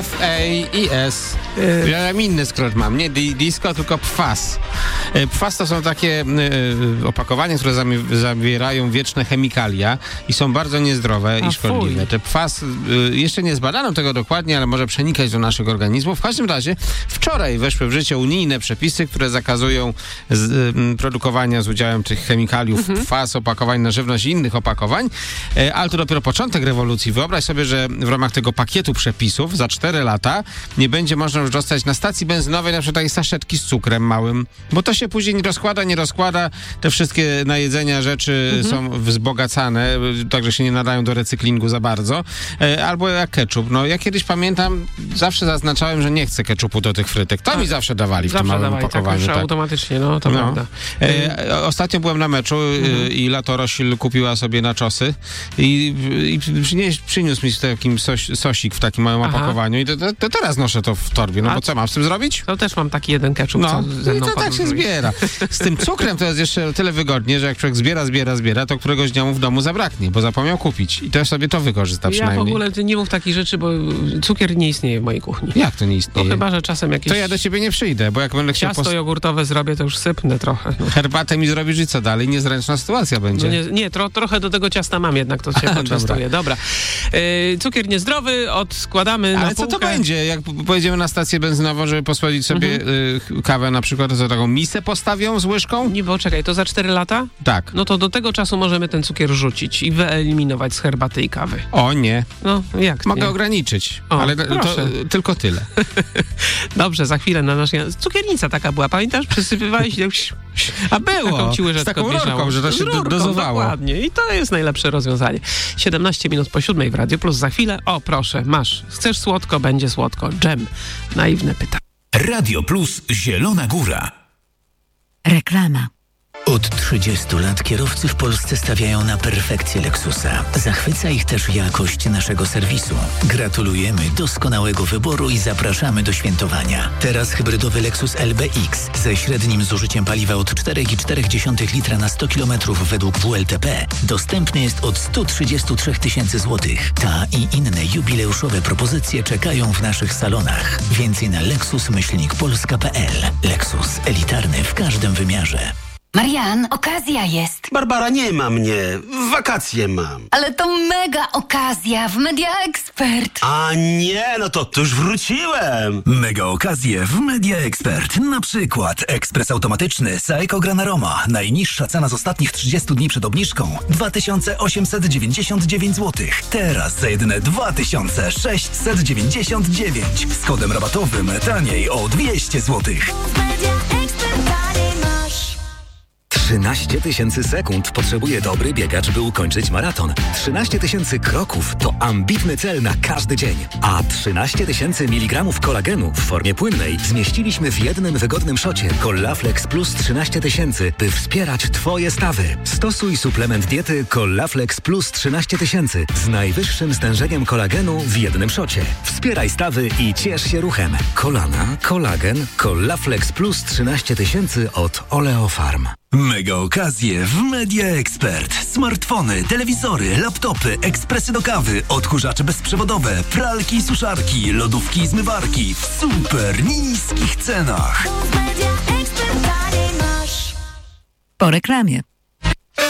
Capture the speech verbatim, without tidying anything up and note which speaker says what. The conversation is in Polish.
Speaker 1: F A I S. Ja tam inny skrót mam, nie di- disco, tylko P F A S. P F A S to są takie y, opakowania, które zami- zawierają wieczne chemikalia i są bardzo niezdrowe
Speaker 2: A
Speaker 1: i szkodliwe.
Speaker 2: fuj.
Speaker 1: Te P F A S, y, jeszcze nie zbadano tego dokładnie, ale może przenikać do naszych organizmów. W każdym razie wczoraj weszły w życie unijne przepisy, które zakazują z, y, produkowania z udziałem tych chemikaliów mhm. P F A S, opakowań na żywność i innych opakowań, y, ale to dopiero początek rewolucji. Wyobraź sobie, że w ramach tego pakietu przepisów za cztery lata nie będzie można już dostać na stacji benzynowej na przykład takiej saszetki z cukrem małym, bo to się później nie rozkłada, nie rozkłada. Te wszystkie na jedzenia rzeczy mhm. są wzbogacane, także się nie nadają do recyklingu za bardzo. E, albo jak ketchup. No ja kiedyś pamiętam, zawsze zaznaczałem, że nie chcę ketchupu do tych frytek. To A, mi zawsze dawali w tym małym
Speaker 2: dawali,
Speaker 1: opakowaniu.
Speaker 2: Tak,
Speaker 1: tak.
Speaker 2: automatycznie, no to no. prawda.
Speaker 1: E, ostatnio byłem na meczu mhm. i Lato Rosil kupiła sobie naczosy i, i przynieś, przyniósł mi takim sos, sosik w takim małym Aha. opakowaniu i to, to, to teraz noszę to w torbie. No
Speaker 2: A
Speaker 1: bo co mam z tym zrobić?
Speaker 2: To też mam taki jeden ketchup,
Speaker 1: no,
Speaker 2: co ze mną
Speaker 1: i to tak się
Speaker 2: zrobić.
Speaker 1: zbiera. Z tym cukrem to jest jeszcze tyle wygodnie, że jak człowiek zbiera, zbiera, zbiera, to któregoś dnia mu w domu zabraknie, bo zapomniał kupić. I też sobie to wykorzysta
Speaker 2: Ja
Speaker 1: przynajmniej.
Speaker 2: w ogóle nie mów takich rzeczy, bo cukier nie istnieje w mojej kuchni.
Speaker 1: Jak to nie istnieje?
Speaker 2: No chyba, że czasem jakieś...
Speaker 1: To ja do ciebie nie przyjdę, bo jak będę chciał...
Speaker 2: Ciasto
Speaker 1: pos...
Speaker 2: jogurtowe zrobię, to już sypnę trochę. No.
Speaker 1: Herbatę mi zrobisz i co dalej? Niezręczna sytuacja będzie.
Speaker 2: No nie, nie tro, trochę do tego ciasta mam jednak, to się poczęstuję. Dobra. Yy, cukier niezdrowy, odskładamy
Speaker 1: Ale
Speaker 2: na
Speaker 1: co
Speaker 2: półkę.
Speaker 1: to będzie? Jak pojedziemy na stację benzynową, żeby posłodzić sobie mhm. y, kawę na przykład, to taką misę postawią z łyżką?
Speaker 2: Nie, bo czekaj, to za cztery lata?
Speaker 1: Tak.
Speaker 2: No to do tego czasu możemy ten cukier rzucić i wyeliminować z herbaty i kawy.
Speaker 1: O nie.
Speaker 2: No, jak
Speaker 1: Mogę
Speaker 2: nie?
Speaker 1: ograniczyć,
Speaker 2: O,
Speaker 1: ale to,
Speaker 2: proszę.
Speaker 1: tylko tyle.
Speaker 2: Dobrze, za chwilę na naszej... Cukiernica taka była, pamiętasz? Przysypywałeś...
Speaker 1: A było!
Speaker 2: Taką ci łyżeczką
Speaker 1: z taką
Speaker 2: odbierzało.
Speaker 1: rurką, że to się
Speaker 2: Z rurką,
Speaker 1: dozowało.
Speaker 2: Dokładnie. I to jest najlepsze rozwiązanie. siedemnaście minut po siódmej w Radio Plus. Za chwilę, o proszę, masz. Chcesz słodko, będzie słodko. Dżem. Naiwne pytanie.
Speaker 3: Radio Plus Zielona Góra.
Speaker 4: Reklama.
Speaker 5: Od trzydziestu lat kierowcy w Polsce stawiają na perfekcję Lexusa. Zachwyca ich też jakość naszego serwisu. Gratulujemy doskonałego wyboru i zapraszamy do świętowania. Teraz hybrydowy Lexus L B X ze średnim zużyciem paliwa od cztery przecinek cztery litra na sto kilometrów według W L T P dostępny jest od sto trzydzieści trzy tysięcy złotych. Ta i inne jubileuszowe propozycje czekają w naszych salonach. Więcej na lexus myślnik polska kropka p l. Lexus elitarny w każdym wymiarze.
Speaker 4: Marian, okazja jest.
Speaker 6: Barbara, nie ma mnie. Wakacje mam.
Speaker 4: Ale to mega okazja w Media Expert.
Speaker 6: A nie, no to, to już wróciłem.
Speaker 3: Mega okazje w Media Expert. Na przykład ekspres automatyczny Saeco Granaroma. Najniższa cena z ostatnich trzydziestu dni przed obniżką dwa tysiące osiemset dziewięćdziesiąt dziewięć złotych. Teraz za jedyne dwa tysiące sześćset dziewięćdziesiąt dziewięć. Z kodem rabatowym taniej o dwieście złotych.
Speaker 7: trzynaście tysięcy sekund potrzebuje dobry biegacz, by ukończyć maraton. trzynaście tysięcy kroków to ambitny cel na każdy dzień. A trzynaście tysięcy miligramów kolagenu w formie płynnej zmieściliśmy w jednym wygodnym szocie Collaflex Plus trzynaście tysięcy, by wspierać Twoje stawy. Stosuj suplement diety Collaflex Plus trzynaście tysięcy z najwyższym stężeniem kolagenu w jednym szocie. Wspieraj stawy i ciesz się ruchem. Kolana, kolagen, Collaflex Plus trzynaście tysięcy od Oleofarm.
Speaker 3: Mega okazje w Media Expert. Smartfony, telewizory, laptopy, ekspresy do kawy, odkurzacze bezprzewodowe, pralki i suszarki, lodówki i zmywarki w super niskich cenach.
Speaker 4: Po reklamie.